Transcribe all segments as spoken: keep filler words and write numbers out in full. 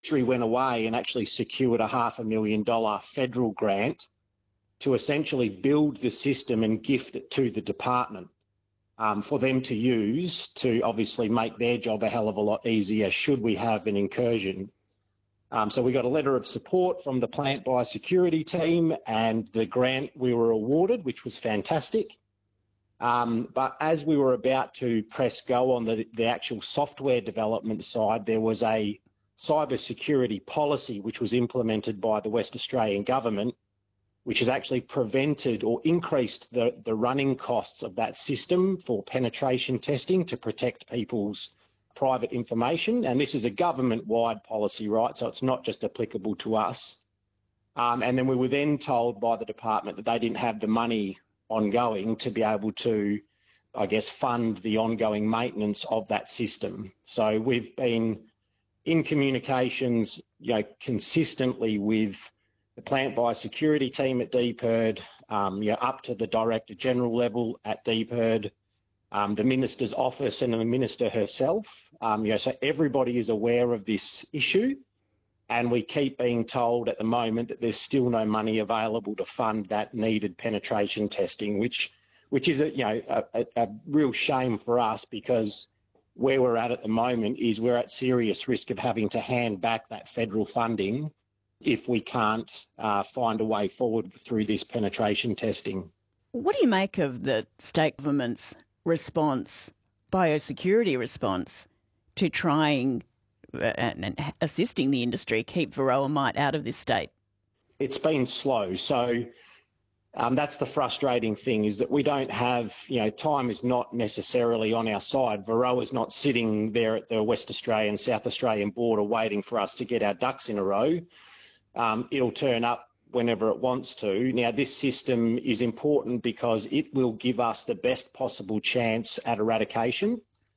Treasury went away and actually secured a half a million dollar federal grant to essentially build the system and gift it to the department um, for them to use to obviously make their job a hell of a lot easier should we have an incursion. Um, so we got a letter of support from the plant biosecurity team and the grant we were awarded, which was fantastic. Um, but as we were about to press go on the, the actual software development side, there was a cyber security policy which was implemented by the West Australian government, which has actually prevented or increased the, the running costs of that system for penetration testing to protect people's private information. And this is a government-wide policy, right? So it's not just applicable to us. Um, and then we were then told by the department that they didn't have the money ongoing to be able to, I guess, fund the ongoing maintenance of that system. So we've been in communications, you know, consistently with the plant biosecurity team at DPIRD, um, you know, up to the Director General level at DPIRD, um, the Minister's office and the Minister herself. Um, you know, so everybody is aware of this issue, and we keep being told at the moment that there's still no money available to fund that needed penetration testing, which, which is a, you know, a, a real shame for us, because where we're at at the moment is we're at serious risk of having to hand back that federal funding if we can't uh, find a way forward through this penetration testing. What do you make of the state government's response, biosecurity response, to trying uh, and assisting the industry keep Varroa mite out of this state? It's been slow. So um, that's the frustrating thing, is that we don't have, you know, time is not necessarily on our side. Varroa is not sitting there at the West Australian, South Australian border waiting for us to get our ducks in a row. Um, it'll turn up whenever it wants to. Now, this system is important because it will give us the best possible chance at eradication.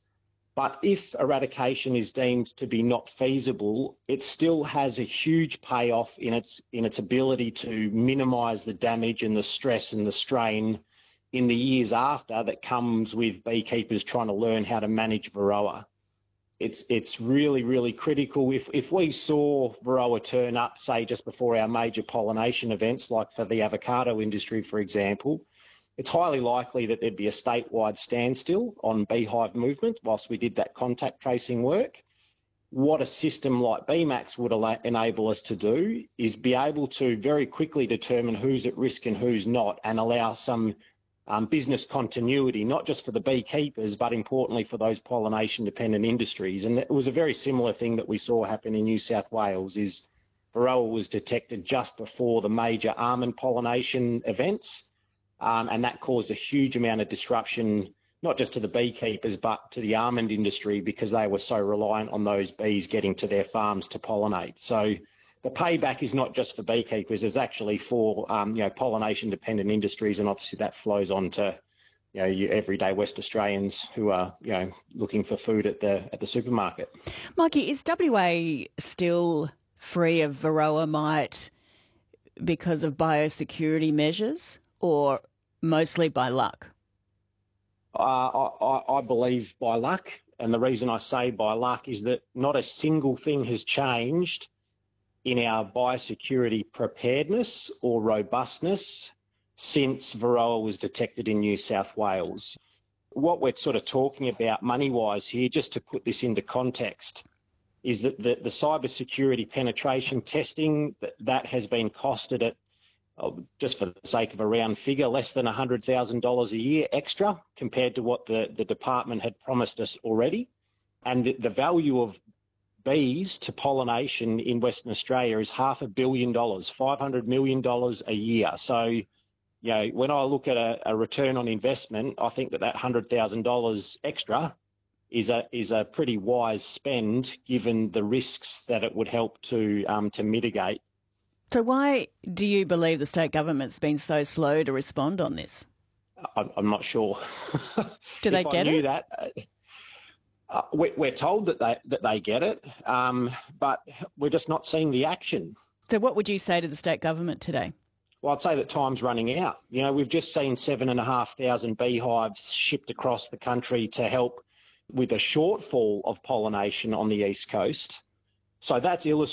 But if eradication is deemed to be not feasible, it still has a huge payoff in its in its ability to minimise the damage and the stress and the strain in the years after that comes with beekeepers trying to learn how to manage Varroa. It's it's really, really critical. If if we saw Varroa turn up, say, just before our major pollination events, like for the avocado industry, for example, it's highly likely that there'd be a statewide standstill on beehive movement whilst we did that contact tracing work. What a system like B MAX would enable us to do is be able to very quickly determine who's at risk and who's not, and allow some Um, business continuity, not just for the beekeepers, but importantly for those pollination-dependent industries. And it was a very similar thing that we saw happen in New South Wales, is Varroa was detected just before the major almond pollination events, um, and that caused a huge amount of disruption, not just to the beekeepers, but to the almond industry, because they were so reliant on those bees getting to their farms to pollinate. So the payback is not just for beekeepers, it's actually for um, you know, pollination-dependent industries, and obviously that flows on to, you know, your everyday West Australians who are, you know, looking for food at the at the supermarket. Mikey, is W A still free of Varroa mite because of biosecurity measures, or mostly by luck? Uh, I, I believe by luck, and the reason I say by luck is that not a single thing has changed in our biosecurity preparedness or robustness since Varroa was detected in New South Wales. What we're sort of talking about money-wise here, just to put this into context, is that the, the cybersecurity penetration testing, that, that has been costed at, oh, just for the sake of a round figure, less than one hundred thousand dollars a year extra compared to what the, the department had promised us already. And the, the value of bees to pollination in Western Australia is half a billion dollars, five hundred million dollars a year. So, you know, when I look at a, a return on investment, I think that that one hundred thousand dollars extra is a is a pretty wise spend, given the risks that it would help to um, to mitigate. So why do you believe the state government's been so slow to respond on this? I'm, I'm not sure. Do they if get I knew it? That, uh, we're told that they that they get it, um, but we're just not seeing the action. So what would you say to the state government today? Well, I'd say that time's running out. You know, we've just seen seven and a half thousand beehives shipped across the country to help with a shortfall of pollination on the East Coast. So that's illustrating